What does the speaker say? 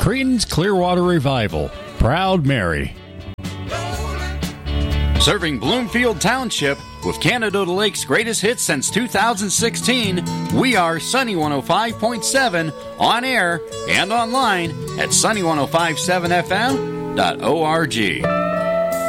Creedence Clearwater Revival, Proud Mary. Serving Bloomfield Township with Canada Lake's greatest hits since 2016, we are Sunny 105.7 on air and online at sunny1057fm.org.